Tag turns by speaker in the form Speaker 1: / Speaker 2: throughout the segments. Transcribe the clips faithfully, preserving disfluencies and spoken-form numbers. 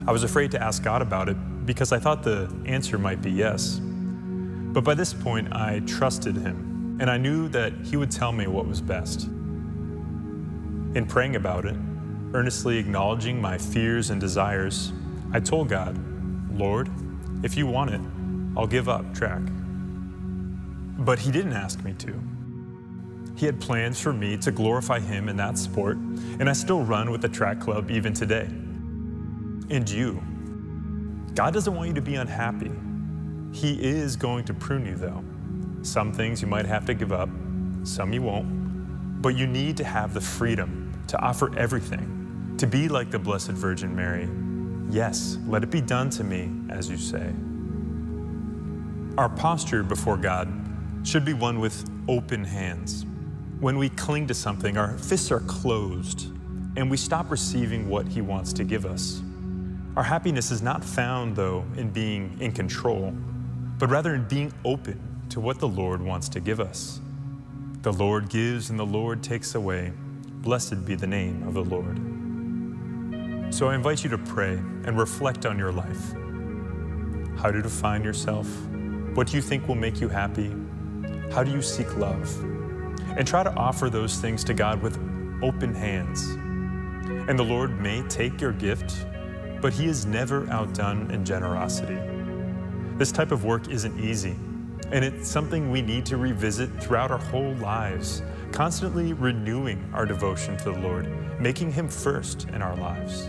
Speaker 1: I was afraid to ask God about it because I thought the answer might be yes. But by this point, I trusted Him, and I knew that He would tell me what was best. In praying about it, earnestly acknowledging my fears and desires, I told God, "Lord, if you want it, I'll give up track." But He didn't ask me to. He had plans for me to glorify Him in that sport, and I still run with the track club even today. And you, God doesn't want you to be unhappy. He is going to prune you though. Some things you might have to give up, some you won't, but you need to have the freedom to offer everything, to be like the Blessed Virgin Mary. Yes, let it be done to me as you say. Our posture before God should be one with open hands. When we cling to something, our fists are closed and we stop receiving what He wants to give us. Our happiness is not found, though, in being in control, but rather in being open to what the Lord wants to give us. The Lord gives and the Lord takes away. Blessed be the name of the Lord. So I invite you to pray and reflect on your life. How to define yourself? What do you think will make you happy? How do you seek love? And try to offer those things to God with open hands. And the Lord may take your gift, but He is never outdone in generosity. This type of work isn't easy, and it's something we need to revisit throughout our whole lives, constantly renewing our devotion to the Lord, making Him first in our lives.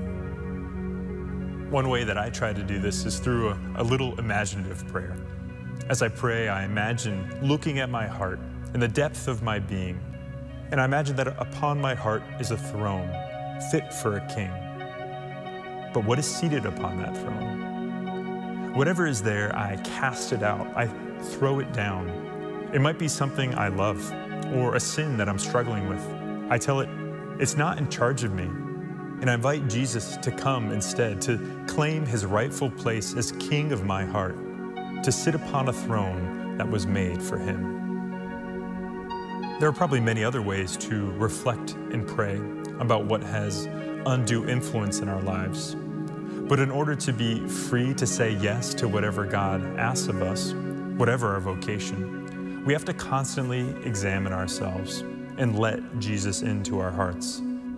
Speaker 1: One way that I try to do this is through a, a little imaginative prayer. As I pray, I imagine looking at my heart in the depth of my being, and I imagine that upon my heart is a throne fit for a king. But what is seated upon that throne? Whatever is there, I cast it out. I throw it down. It might be something I love or a sin that I'm struggling with. I tell it, it's not in charge of me. And I invite Jesus to come instead, to claim His rightful place as King of my heart, to sit upon a throne that was made for Him. There are probably many other ways to reflect and pray about what has undue influence in our lives. But in order to be free to say yes to whatever God asks of us, whatever our vocation, we have to constantly examine ourselves and let Jesus into our hearts.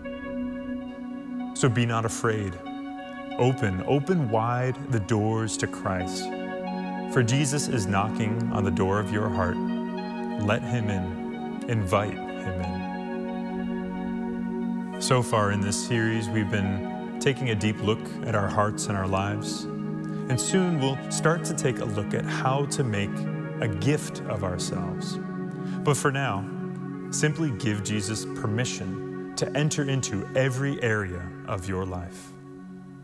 Speaker 1: So be not afraid. Open, open wide the doors to Christ. For Jesus is knocking on the door of your heart. Let Him in. Invite Him in. So far in this series, we've been taking a deep look at our hearts and our lives. And soon we'll start to take a look at how to make a gift of ourselves. But for now, simply give Jesus permission to enter into every area of your life.